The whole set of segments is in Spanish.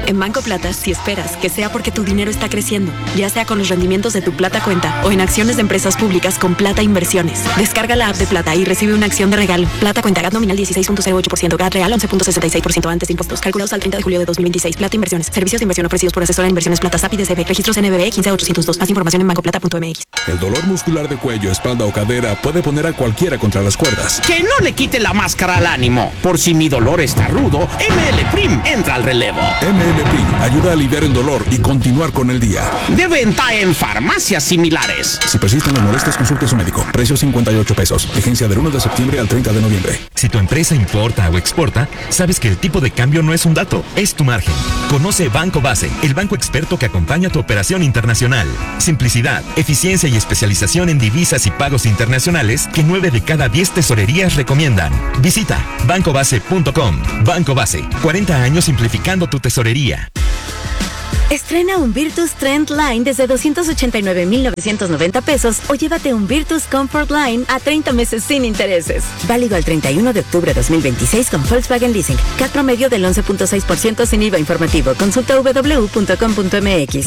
En Banco Plata, si esperas que sea porque tu dinero está creciendo, ya sea con los rendimientos de tu Plata Cuenta o en acciones de empresas públicas con Plata Inversiones. Descarga la app de Plata y recibe una acción de regalo. Plata Cuenta GAT nominal 16.08%, GAT real 11.66% antes de impuestos. Calculados al 30 de julio de 2026. Plata Inversiones. Servicios de inversión ofrecidos por Asesora de Inversiones Plata SAP y DCB. Registros NBB 15802. Más información en bancoplata.mx. El dolor muscular de cuello, espalda o cadera puede poner a cualquiera contra las cuerdas. Que no le quite la máscara al ánimo. Por si mi dolor está rudo, ML Prim entra al relevo. ML Prim ayuda a aliviar el dolor y continuar con el día. De venta en farmacias similares. Si persisten las molestias, consulte a su médico. Precio 58 pesos. Vigencia del 1 de septiembre al 30 de noviembre. Si tu empresa importa o exporta, sabes que el tipo de cambio no es un dato, es tu margen. Conoce Banco Base, el banco experto que acompaña tu operación internacional. Simplicidad, eficiencia y especialización en divisas y pagos internacionales que 9 de cada 10 tesorerías recomiendan. Visita bancobase.com. Banco Base, 40 años simplificando tu tesorería. Estrena un Virtus Trend Line desde 289,990 pesos o llévate un Virtus Comfort Line a 30 meses sin intereses. Válido al 31 de octubre de 2026 con Volkswagen Leasing. CAT promedio del 11.6% sin IVA informativo. Consulta www.com.mx.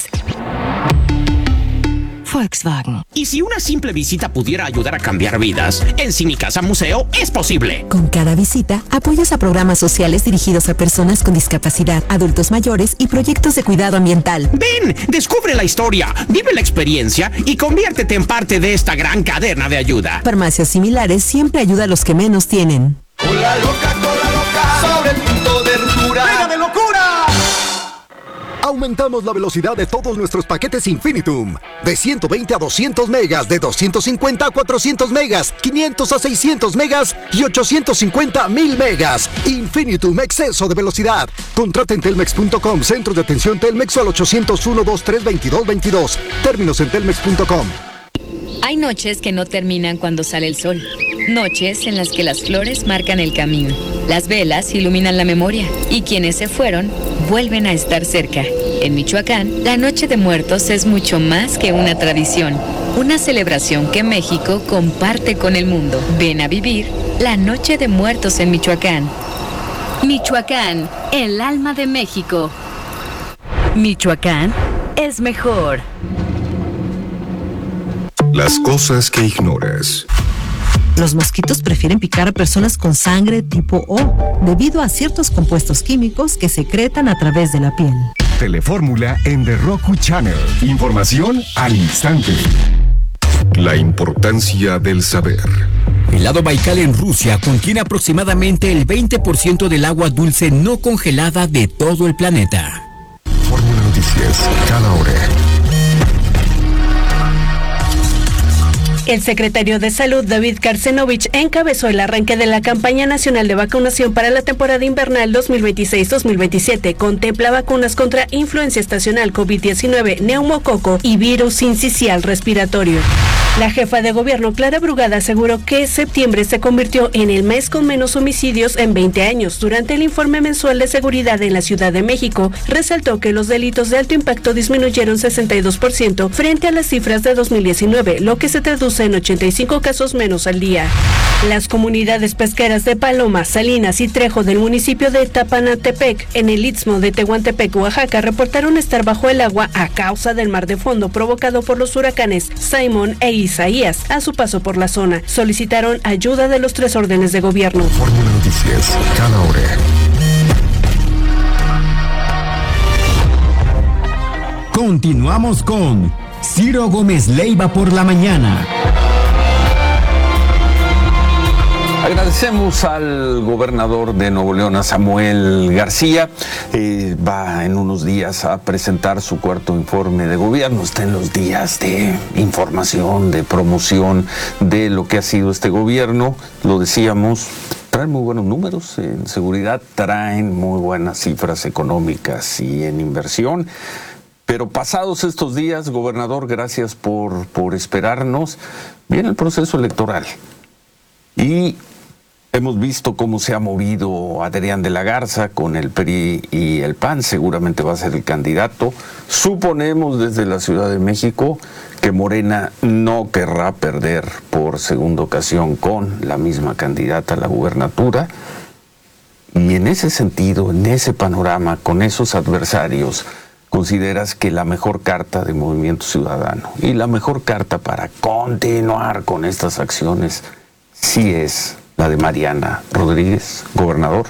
Volkswagen. Y si una simple visita pudiera ayudar a cambiar vidas, en Cinicasa Museo es posible. Con cada visita, apoyas a programas sociales dirigidos a personas con discapacidad, adultos mayores y proyectos de cuidado ambiental. Ven, descubre la historia, vive la experiencia y conviértete en parte de esta gran cadena de ayuda. Farmacias similares siempre ayuda a los que menos tienen. Cola loca, sobre el punto de ruptura. ¡Venga de locura! Aumentamos la velocidad de todos nuestros paquetes Infinitum. De 120 a 200 megas, de 250 a 400 megas, 500 a 600 megas y 850 a 1000 megas. Infinitum, exceso de velocidad. Contrata en telmex.com, centros de atención Telmex o al 801-232-2222. Términos en telmex.com. Hay noches que no terminan cuando sale el sol. Noches en las que las flores marcan el camino. Las velas iluminan la memoria. Y quienes se fueron, vuelven a estar cerca. En Michoacán, la Noche de Muertos es mucho más que una tradición. Una celebración que México comparte con el mundo. Ven a vivir la Noche de Muertos en Michoacán. Michoacán, el alma de México. Michoacán es mejor. Las cosas que ignoras. Los mosquitos prefieren picar a personas con sangre tipo O, debido a ciertos compuestos químicos que secretan a través de la piel. Telefórmula en The Roku Channel. Información al instante. La importancia del saber. El lago Baikal en Rusia contiene aproximadamente el 20% del agua dulce no congelada de todo el planeta. Fórmula Noticias, cada hora. El secretario de Salud, David Karsenovich, encabezó el arranque de la campaña nacional de vacunación para la temporada invernal 2026-2027. Contempla vacunas contra influenza estacional, COVID-19, neumococo y virus sincicial respiratorio. La jefa de gobierno, Clara Brugada, aseguró que septiembre se convirtió en el mes con menos homicidios en 20 años. Durante el informe mensual de seguridad en la Ciudad de México, resaltó que los delitos de alto impacto disminuyeron 62% frente a las cifras de 2019, lo que se traduce en 85 casos menos al día. Las comunidades pesqueras de Paloma, Salinas y Trejo del municipio de Tapanatepec, en el istmo de Tehuantepec, Oaxaca, reportaron estar bajo el agua a causa del mar de fondo provocado por los huracanes Simon e Isaías a su paso por la zona. Solicitaron ayuda de los 3 órdenes de gobierno. Fórmula Noticias, cada hora. Continuamos con Ciro Gómez Leiva por la mañana. Agradecemos al gobernador de Nuevo León, a Samuel García. Va en unos días a presentar su cuarto informe de gobierno. Está en los días de información, de promoción de lo que ha sido este gobierno. Lo decíamos, traen muy buenos números en seguridad, traen muy buenas cifras económicas y en inversión. Pero pasados estos días, gobernador, gracias por esperarnos. Viene el proceso electoral. Y hemos visto cómo se ha movido Adrián de la Garza con el PRI y el PAN. Seguramente va a ser el candidato. Suponemos desde la Ciudad de México que Morena no querrá perder por segunda ocasión con la misma candidata a la gubernatura. Y en ese sentido, en ese panorama, con esos adversarios, ¿consideras que la mejor carta de Movimiento Ciudadano y la mejor carta para continuar con estas acciones sí es la de Mariana Rodríguez, gobernador?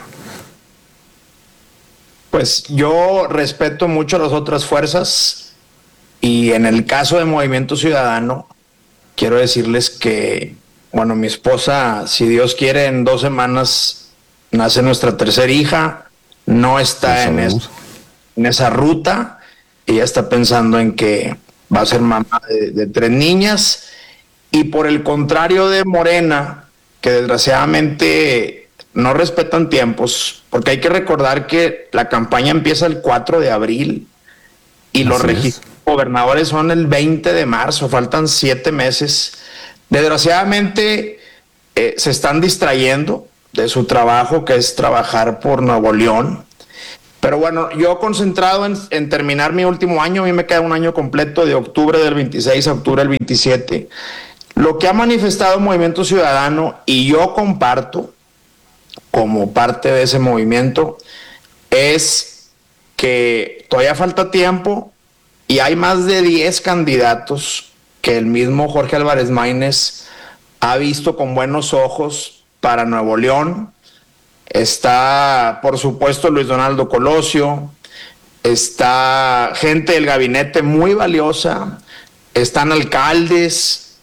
Pues yo respeto mucho las otras fuerzas y en el caso de Movimiento Ciudadano, quiero decirles que, bueno, mi esposa, si Dios quiere, en 2 semanas nace nuestra tercera hija, no está en esa ruta, ella está pensando en que va a ser mamá de 3 niñas, y por el contrario de Morena, que desgraciadamente no respetan tiempos, porque hay que recordar que la campaña empieza el 4 de abril y los registros gobernadores son el 20 de marzo, faltan 7 meses. Desgraciadamente se están distrayendo de su trabajo, que es trabajar por Nuevo León. Pero bueno, yo concentrado en terminar mi último año, a mí me queda un año completo de octubre del 26 a octubre del 27. Lo que ha manifestado Movimiento Ciudadano, y yo comparto como parte de ese movimiento, es que todavía falta tiempo y hay más de 10 candidatos que el mismo Jorge Álvarez Maínez ha visto con buenos ojos para Nuevo León. Está, por supuesto, Luis Donaldo Colosio, está gente del gabinete muy valiosa, están alcaldes,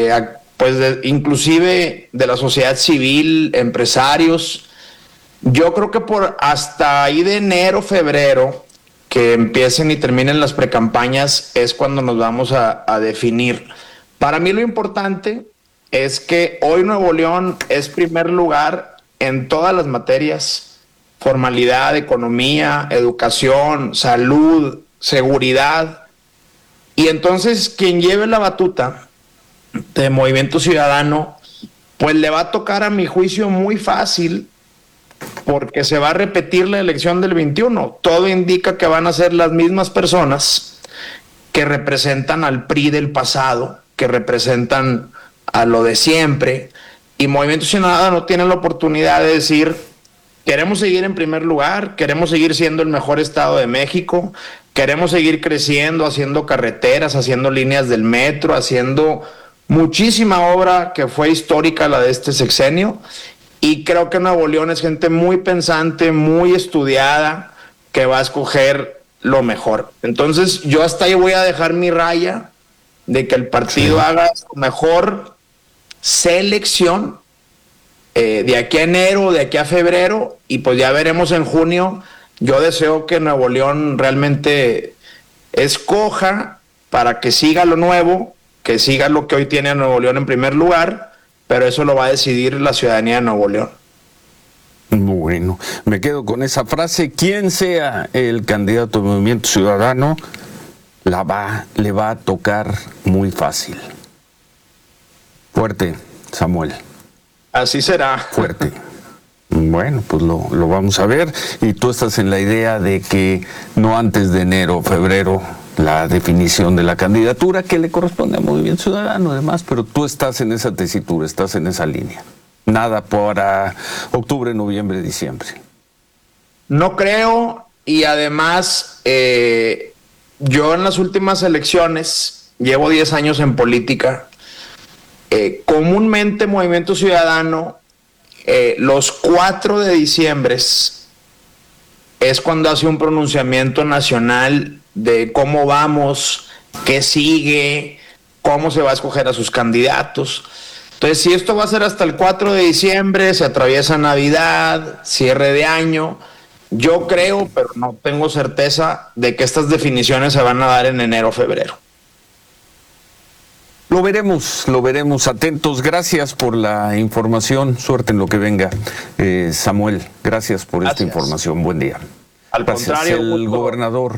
inclusive de la sociedad civil, empresarios. Yo creo que por hasta ahí de enero, febrero, que empiecen y terminen las precampañas, es cuando nos vamos a definir. Para mí lo importante es que hoy Nuevo León es primer lugar en todas las materias: formalidad, economía, educación, salud, seguridad. Y entonces quien lleve la batuta de Movimiento Ciudadano, pues le va a tocar, a mi juicio, muy fácil, porque se va a repetir la elección del 21. Todo indica que van a ser las mismas personas que representan al PRI del pasado, que representan a lo de siempre, y Movimiento Ciudadano tiene la oportunidad de decir: queremos seguir en primer lugar, queremos seguir siendo el mejor estado de México, queremos seguir creciendo, haciendo carreteras, haciendo líneas del metro, haciendo muchísima obra que fue histórica, la de este sexenio. Y creo que Nuevo León es gente muy pensante, muy estudiada, que va a escoger lo mejor. Entonces yo hasta ahí voy a dejar mi raya de que el partido haga su mejor selección de aquí a enero, de aquí a febrero, y pues ya veremos en junio. Yo deseo que Nuevo León realmente escoja para que siga lo nuevo, que siga lo que hoy tiene a Nuevo León en primer lugar, pero eso lo va a decidir la ciudadanía de Nuevo León. Bueno, me quedo con esa frase: quien sea el candidato de Movimiento Ciudadano, le va a tocar muy fácil. Fuerte, Samuel. Así será. Fuerte. Bueno, pues lo vamos a ver. Y tú estás en la idea de que no antes de enero o febrero la definición de la candidatura, que le corresponde a Movimiento Ciudadano además, pero tú estás en esa tesitura, estás en esa línea. Nada para octubre, noviembre, diciembre. No creo, y además yo en las últimas elecciones, llevo 10 años en política, comúnmente Movimiento Ciudadano, los 4 de diciembre es cuando hace un pronunciamiento nacional de cómo vamos, qué sigue, cómo se va a escoger a sus candidatos. Entonces, si esto va a ser hasta el 4 de diciembre, se atraviesa Navidad, cierre de año, yo creo, pero no tengo certeza, de que estas definiciones se van a dar en enero o febrero. Lo veremos atentos. Gracias por la información. Suerte en lo que venga. Samuel, gracias por esta información. Buen día. Al contrario, el gobernador.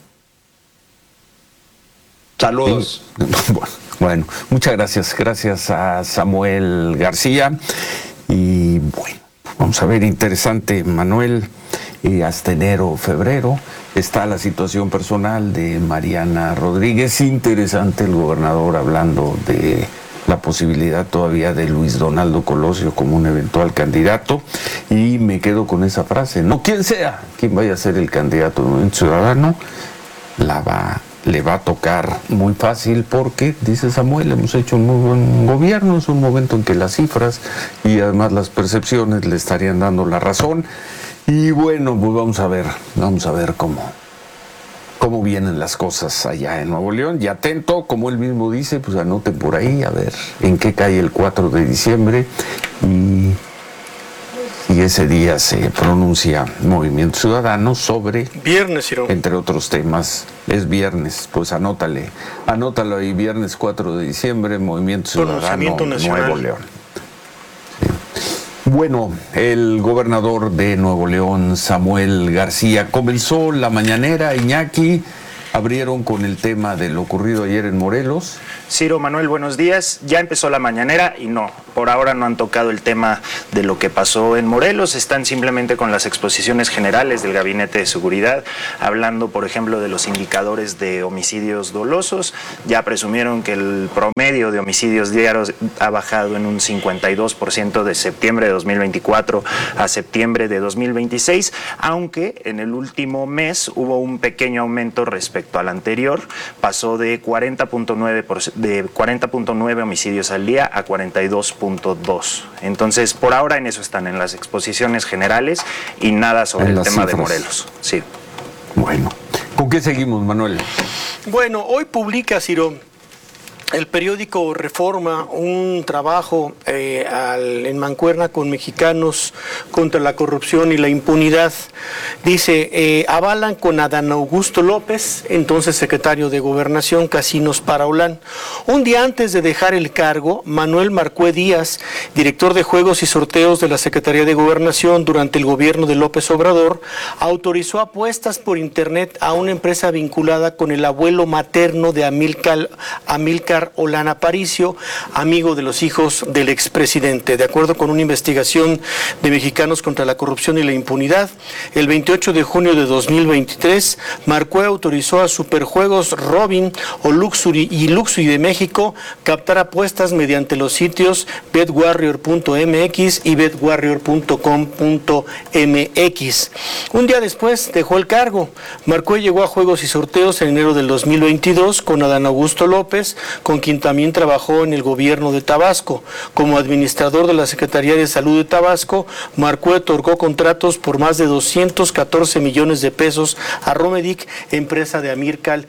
Saludos. Bueno, muchas gracias. Gracias a Samuel García. Y bueno, vamos a ver, interesante, Manuel. Hasta enero o febrero está la situación personal de Mariana Rodríguez. Interesante, el gobernador hablando de la posibilidad todavía de Luis Donaldo Colosio como un eventual candidato, y me quedo con esa frase, no quien sea, quien vaya a ser el candidato del Movimiento Ciudadano, le va a tocar muy fácil porque, dice Samuel, hemos hecho un muy buen gobierno, es un momento en que las cifras y además las percepciones le estarían dando la razón, y bueno, pues vamos a ver cómo vienen las cosas allá en Nuevo León, y atento, como él mismo dice, pues anoten por ahí, a ver en qué cae el 4 de diciembre, y ese día se pronuncia Movimiento Ciudadano sobre, viernes, Ciro, entre otros temas, es viernes, pues anótalo ahí, viernes 4 de diciembre, Movimiento Ciudadano, Nuevo León. Bueno, el gobernador de Nuevo León, Samuel García, comenzó la mañanera, Iñaki, abrieron con el tema de lo ocurrido ayer en Morelos. Ciro, Manuel, buenos días. Ya empezó la mañanera y no, por ahora no han tocado el tema de lo que pasó en Morelos, están simplemente con las exposiciones generales del Gabinete de Seguridad, hablando, por ejemplo, de los indicadores de homicidios dolosos. Ya presumieron que el promedio de homicidios diarios ha bajado en un 52% de septiembre de 2024 a septiembre de 2026, aunque en el último mes hubo un pequeño aumento respecto al anterior, pasó de 40.9 homicidios al día a 42.2. Entonces, por ahora en eso están, en las exposiciones generales, y nada sobre el tema de Morelos. Sí. Bueno, ¿con qué seguimos, Manuel? Bueno, hoy publica, Ciro, el periódico Reforma un trabajo en mancuerna con Mexicanos contra la Corrupción y la Impunidad. Dice, avalan con Adán Augusto López, entonces secretario de Gobernación, casinos para Olán. Un día antes de dejar el cargo, Manuel Marcué Díaz, director de Juegos y Sorteos de la Secretaría de Gobernación durante el gobierno de López Obrador, autorizó apuestas por internet a una empresa vinculada con el abuelo materno de Amílcar Olán Aparicio, amigo de los hijos del expresidente. De acuerdo con una investigación de Mexicanos contra la Corrupción y la Impunidad, el 28 de junio de 2023, Marcué autorizó a Superjuegos Robin o Luxury de México captar apuestas mediante los sitios betwarrior.mx y betwarrior.com.mx. Un día después dejó el cargo. Marcué llegó a Juegos y Sorteos en enero del 2022 con Adán Augusto López, con quien también trabajó en el gobierno de Tabasco. Como administrador de la Secretaría de Salud de Tabasco, Marcué otorgó contratos por más de 214 millones de pesos a Romedic, empresa de Amílcar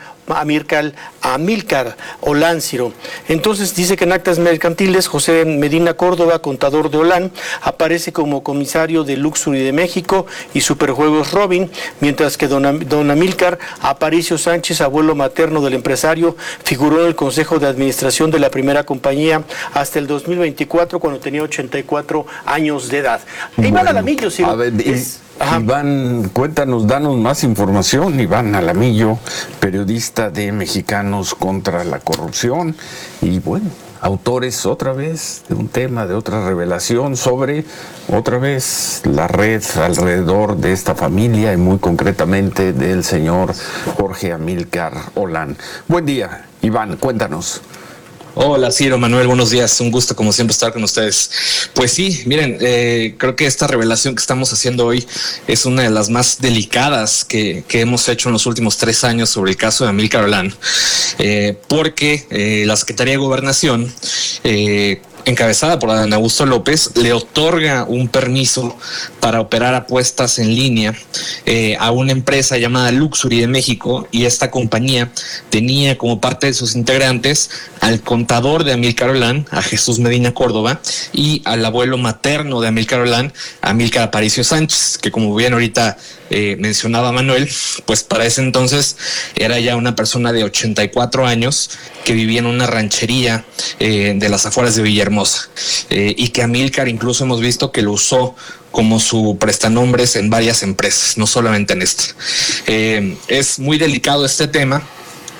Olán, Ciro. Entonces dice que en actas mercantiles José Medina Córdoba, contador de Olán, aparece como comisario de Luxury de México y Superjuegos Robin, mientras que don Amílcar Aparicio Sánchez, abuelo materno del empresario, figuró en el Consejo de Administración de la primera compañía hasta el 2024, cuando tenía 84 años de edad. Iván Alamillo, Ciro. A ver, Iván, cuéntanos, danos más información. Iván Alamillo, periodista de Mexicanos contra la Corrupción, y bueno, autores otra vez de un tema, de otra revelación sobre otra vez la red alrededor de esta familia y muy concretamente del señor Jorge Amílcar Olán. Buen día, Iván, cuéntanos. Hola, Ciro, Manuel, buenos días. Un gusto, como siempre, estar con ustedes. Pues sí, miren, creo que esta revelación que estamos haciendo hoy es una de las más delicadas que hemos hecho en los últimos 3 años sobre el caso de Amílcar Olán, porque la Secretaría de Gobernación, encabezada por Adán Augusto López, le otorga un permiso para operar apuestas en línea a una empresa llamada Luxury de México, y esta compañía tenía como parte de sus integrantes al contador de Amílcar Olán, a Jesús Medina Córdoba, y al abuelo materno de Amílcar Olán, Amílcar Aparicio Sánchez, que como bien ahorita mencionaba Manuel, pues para ese entonces era ya una persona de 84 años que vivía en una ranchería de las afueras de Villahermosa, y que Amílcar incluso hemos visto que lo usó como su prestanombres en varias empresas, no solamente en esta. Es muy delicado este tema,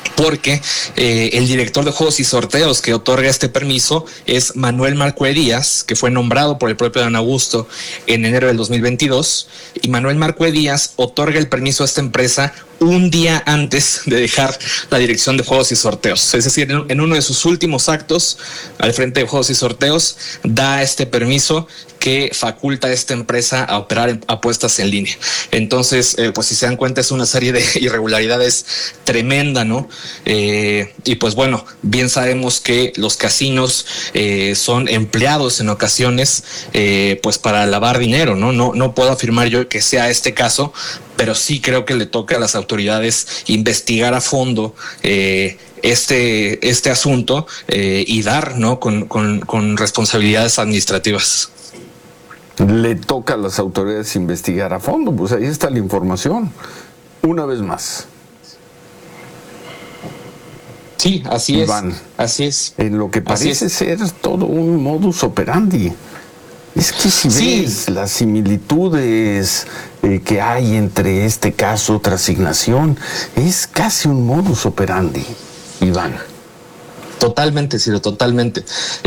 porque el director de juegos y sorteos que otorga este permiso es Manuel Marcue Díaz, que fue nombrado por el propio Dan Augusto en enero del 2022, y Manuel Marcue Díaz otorga el permiso a esta empresa un día antes de dejar la dirección de juegos y sorteos. Es decir, en uno de sus últimos actos al frente de juegos y sorteos da este permiso que faculta a esta empresa a operar en apuestas en línea. Entonces, pues si se dan cuenta, es una serie de irregularidades tremenda, ¿no? Y pues bueno, bien sabemos que los casinos son empleados en ocasiones pues para lavar dinero, ¿no? No puedo afirmar yo que sea este caso, pero sí creo que le toca a las autoridades investigar a fondo este asunto y dar, ¿no? con responsabilidades administrativas. Le toca a las autoridades investigar a fondo, pues ahí está la información. Una vez más. Sí, así Iván, es. Así es. En lo que parece ser todo un modus operandi. Es que si ves las similitudes que hay entre este caso, otra asignación, es casi un modus operandi, Iván. Totalmente, Ciro, totalmente.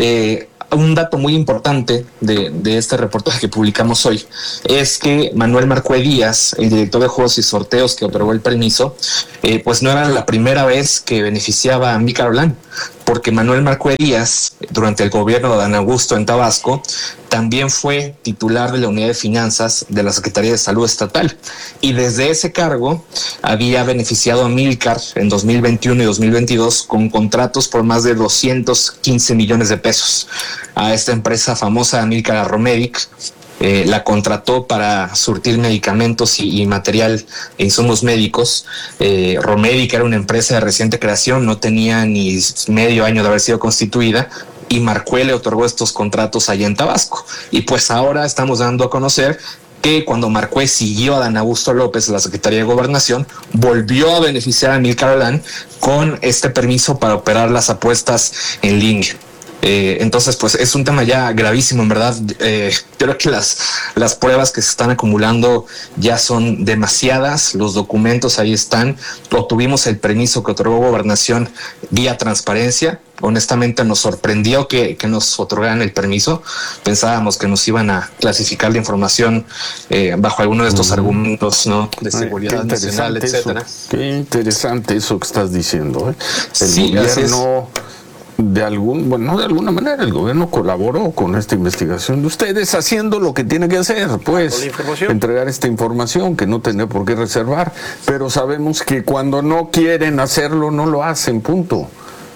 Un dato muy importante de este reportaje que publicamos hoy es que Manuel Marcue Díaz, el director de juegos y sorteos que otorgó el permiso, pues no era la primera vez que beneficiaba a Amílcar Olán, porque Manuel Marcue Díaz, durante el gobierno de Dan Augusto en Tabasco, también fue titular de la Unidad de Finanzas de la Secretaría de Salud Estatal, y desde ese cargo había beneficiado a Amílcar en 2021 y 2022 con contratos por más de 215 millones de pesos. A esta empresa famosa, Amílcar Arromedic, la contrató para surtir medicamentos y material e insumos médicos. Romedic era una empresa de reciente creación, no tenía ni medio año de haber sido constituida, y Marcue le otorgó estos contratos allá en Tabasco. Y pues ahora estamos dando a conocer que cuando Marcue siguió a Dan Augusto López en la Secretaría de Gobernación, volvió a beneficiar a Amílcar Olán con este permiso para operar las apuestas en línea. Entonces, pues es un tema ya gravísimo, en verdad. Yo creo que las pruebas que se están acumulando ya son demasiadas, los documentos ahí están. Obtuvimos el permiso que otorgó Gobernación vía transparencia. Honestamente nos sorprendió que nos otorgaran el permiso. Pensábamos que nos iban a clasificar la información bajo alguno de estos argumentos, ¿no? De seguridad nacional, etcétera. Qué interesante eso que estás diciendo, ¿eh? El sí, gobierno de alguna manera el gobierno colaboró con esta investigación de ustedes, haciendo lo que tiene que hacer, pues entregar esta información que no tenía por qué reservar, pero sabemos que cuando no quieren hacerlo no lo hacen, punto.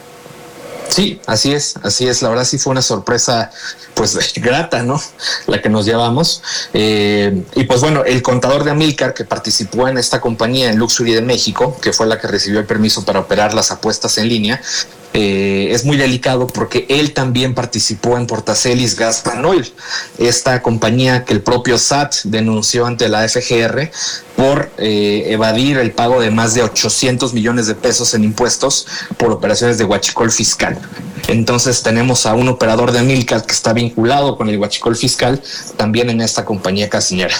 Sí, así es, la verdad sí fue una sorpresa pues grata, ¿no? La que nos llevamos. Y pues bueno, el contador de Amílcar que participó en esta compañía en Luxury de México, que fue la que recibió el permiso para operar las apuestas en línea, es muy delicado porque él también participó en Portacelis Gas and Oil, esta compañía que el propio SAT denunció ante la FGR por evadir el pago de más de 800 millones de pesos en impuestos por operaciones de huachicol fiscal. Entonces tenemos a un operador de Amílcar que está vinculado con el huachicol fiscal también en esta compañía casinera.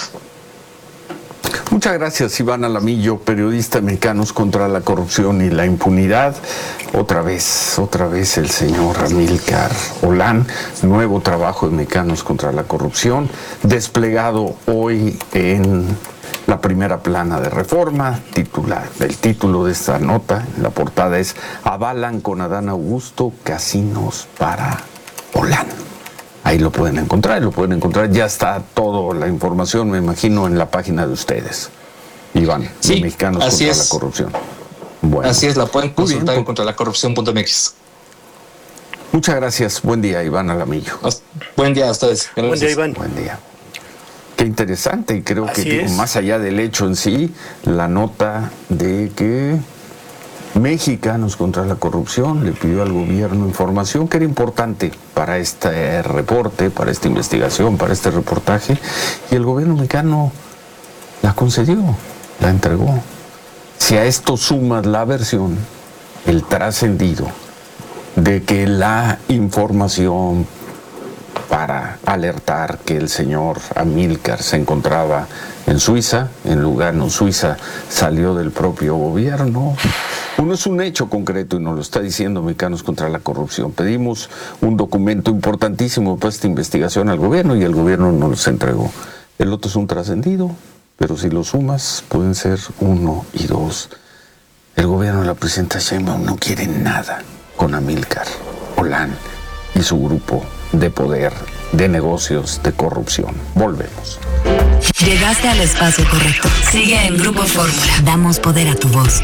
Muchas gracias, Iván Alamillo, periodista de Mexicanos contra la Corrupción y la Impunidad. Otra vez el señor Amílcar Olán, nuevo trabajo de Mexicanos contra la Corrupción, desplegado hoy en la primera plana de Reforma. El título de esta nota, la portada es: avalan con Adán Augusto casinos para Olán. Ahí lo pueden encontrar, ya está toda la información, me imagino, en la página de ustedes, Iván, sí, de Mexicanos contra la Corrupción. Bueno, así es, la pueden consultar en contralacorrupción.mx. Muchas gracias, buen día, Iván Alamillo. Buen día a ustedes. Gracias. Buen día, Iván. Buen día. Qué interesante, y creo así que es. Más allá del hecho en sí, la nota de que Mexicanos contra la Corrupción le pidió al gobierno información que era importante para este reporte, para esta investigación, para este reportaje, y el gobierno mexicano la concedió, la entregó. Si a esto sumas la versión, el trascendido de que la información para alertar que el señor Amílcar se encontraba en Suiza, en Lugano, Suiza, salió del propio gobierno. Uno es un hecho concreto y nos lo está diciendo Mexicanos contra la Corrupción. Pedimos un documento importantísimo para esta investigación al gobierno y el gobierno nos los entregó. El otro es un trascendido, pero si lo sumas pueden ser 1 y 2. El gobierno de la presidenta Sheinbaum no quiere nada con Amílcar Olan y su grupo de poder, de negocios, de corrupción. Volvemos. Llegaste al espacio correcto. Sigue en Grupo Fórmula. Damos poder a tu voz.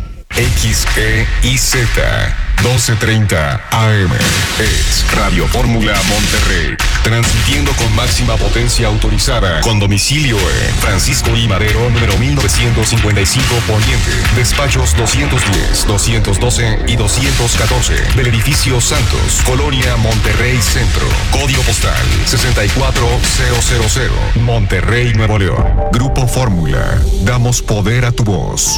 XEIZ 1230 AM es Radio Fórmula Monterrey, transmitiendo con máxima potencia autorizada, con domicilio en Francisco I. Madero, número 1955 Poniente, despachos 210, 212 y 214 del edificio Santos, Colonia Monterrey Centro, código postal 64000, Monterrey, Nuevo León. Grupo Fórmula, damos poder a tu voz.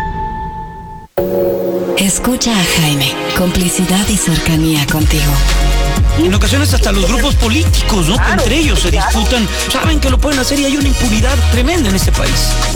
Escucha a Jaime, complicidad y cercanía contigo. En ocasiones hasta los grupos políticos, ¿no? Claro, entre ellos se disputan, saben que lo pueden hacer y hay una impunidad tremenda en este país.